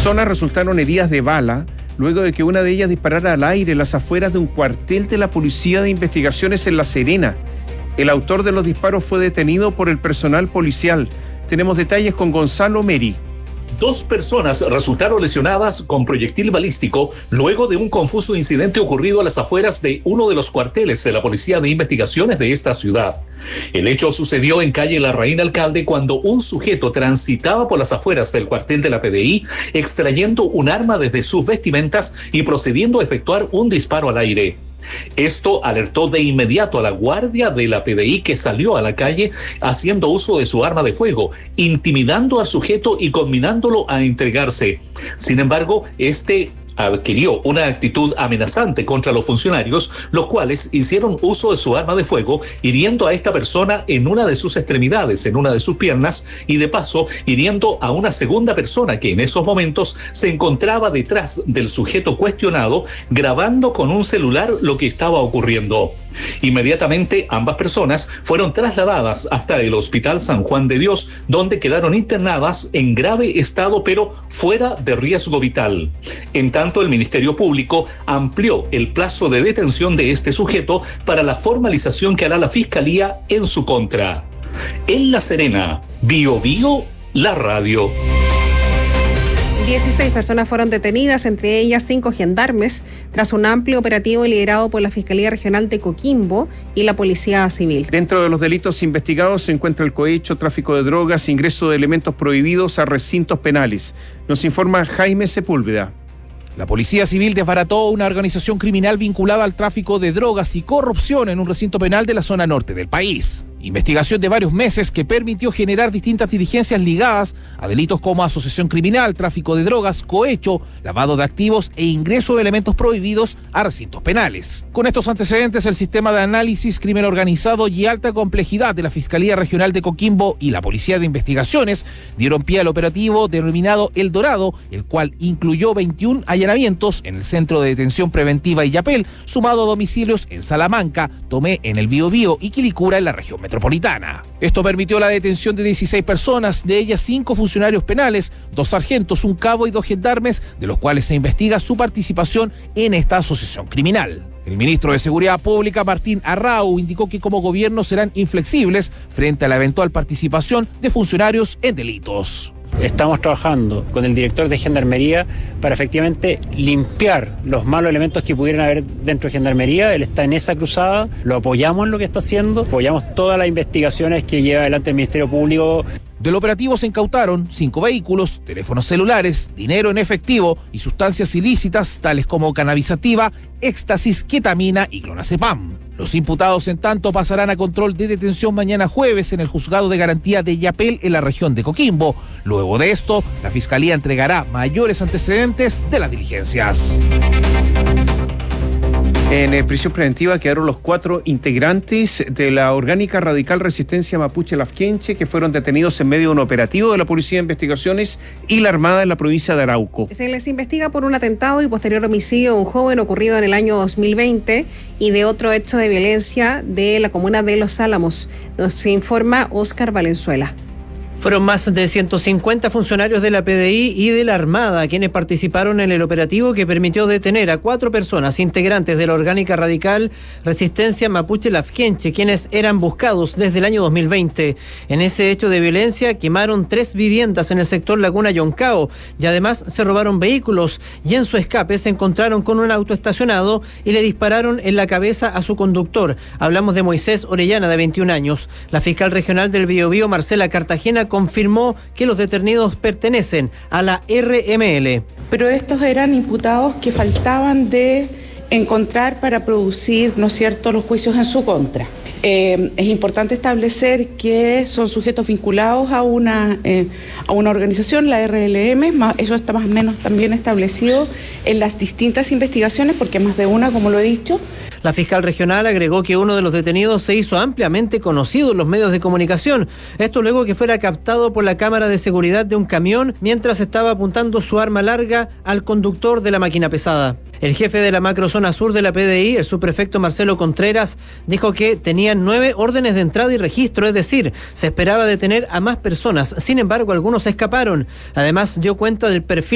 personas resultaron heridas de bala luego de que una de ellas disparara al aire en las afueras de un cuartel de la Policía de Investigaciones en La Serena. El autor de los disparos fue detenido por el personal policial. Tenemos detalles con Gonzalo Meri. 2 personas resultaron lesionadas con proyectil balístico luego de un confuso incidente ocurrido a las afueras de uno de los cuarteles de la Policía de Investigaciones de esta ciudad. El hecho sucedió en calle Larraín Alcalde cuando un sujeto transitaba por las afueras del cuartel de la PDI extrayendo un arma desde sus vestimentas y procediendo a efectuar un disparo al aire. Esto alertó de inmediato a la guardia de la PDI, que salió a la calle haciendo uso de su arma de fuego, intimidando al sujeto y conminándolo a entregarse. Sin embargo, este adquirió una actitud amenazante contra los funcionarios, los cuales hicieron uso de su arma de fuego, hiriendo a esta persona en una de sus extremidades, en una de sus piernas, y de paso hiriendo a una segunda persona que en esos momentos se encontraba detrás del sujeto cuestionado, grabando con un celular lo que estaba ocurriendo. Inmediatamente ambas personas fueron trasladadas hasta el Hospital San Juan de Dios, donde quedaron internadas en grave estado pero fuera de riesgo vital. En tanto, el Ministerio Público amplió el plazo de detención de este sujeto para la formalización que hará la Fiscalía en su contra. En La Serena, Bio Bio, la radio. 16 personas fueron detenidas, entre ellas 5 gendarmes, tras un amplio operativo liderado por la Fiscalía Regional de Coquimbo y la Policía Civil. Dentro de los delitos investigados se encuentra el cohecho, tráfico de drogas, ingreso de elementos prohibidos a recintos penales. Nos informa Jaime Sepúlveda. La Policía Civil desbarató una organización criminal vinculada al tráfico de drogas y corrupción en un recinto penal de la zona norte del país. Investigación de varios meses que permitió generar distintas diligencias ligadas a delitos como asociación criminal, tráfico de drogas, cohecho, lavado de activos e ingreso de elementos prohibidos a recintos penales. Con estos antecedentes, el sistema de análisis, crimen organizado y alta complejidad de la Fiscalía Regional de Coquimbo y la Policía de Investigaciones dieron pie al operativo denominado El Dorado, el cual incluyó 21 allanamientos en el Centro de Detención Preventiva Illapel, sumado a domicilios en Salamanca, Tomé en el Biobío y Quilicura en la región metropolitana. Esto permitió la detención de 16 personas, de ellas 5 funcionarios penales, 2 sargentos, un cabo y 2 gendarmes, de los cuales se investiga su participación en esta asociación criminal. El ministro de Seguridad Pública, Martín Arrau, indicó que como gobierno serán inflexibles frente a la eventual participación de funcionarios en delitos. Estamos trabajando con el director de Gendarmería para efectivamente limpiar los malos elementos que pudieran haber dentro de Gendarmería. Él está en esa cruzada, lo apoyamos en lo que está haciendo, apoyamos todas las investigaciones que lleva adelante el Ministerio Público. Del operativo se incautaron 5 vehículos, teléfonos celulares, dinero en efectivo y sustancias ilícitas tales como cannabisativa, éxtasis, ketamina y clonazepam. Los imputados, en tanto, pasarán a control de detención mañana jueves en el Juzgado de Garantía de Illapel en la región de Coquimbo. Luego de esto, la Fiscalía entregará mayores antecedentes de las diligencias. En prisión preventiva quedaron los 4 integrantes de la orgánica radical Resistencia Mapuche Lafkenche, que fueron detenidos en medio de un operativo de la Policía de Investigaciones y la Armada en la provincia de Arauco. Se les investiga por un atentado y posterior homicidio de un joven ocurrido en el año 2020 y de otro hecho de violencia de la comuna de Los Álamos. Nos informa Óscar Valenzuela. Fueron más de 150 funcionarios de la PDI y de la Armada quienes participaron en el operativo que permitió detener a 4 personas integrantes de la orgánica radical Resistencia Mapuche Lafkenche, quienes eran buscados desde el año 2020. En ese hecho de violencia quemaron 3 viviendas en el sector Laguna Yoncao y además se robaron vehículos, y en su escape se encontraron con un auto estacionado y le dispararon en la cabeza a su conductor. Hablamos de Moisés Orellana, de 21 años. La fiscal regional del Biobío, Marcela Cartagena, confirmó que los detenidos pertenecen a la RML. Pero estos eran imputados que faltaban de encontrar para producir, ¿no es cierto?, los juicios en su contra. Es importante establecer que son sujetos vinculados a una organización, la RLM, eso está más o menos también establecido en las distintas investigaciones, porque más de una, como lo he dicho. La fiscal regional agregó que uno de los detenidos se hizo ampliamente conocido en los medios de comunicación. Esto luego que fuera captado por la cámara de seguridad de un camión mientras estaba apuntando su arma larga al conductor de la máquina pesada. El jefe de la macrozona sur de la PDI, el subprefecto Marcelo Contreras, dijo que tenían 9 órdenes de entrada y registro, es decir, se esperaba detener a más personas. Sin embargo, algunos escaparon. Además, dio cuenta del perfil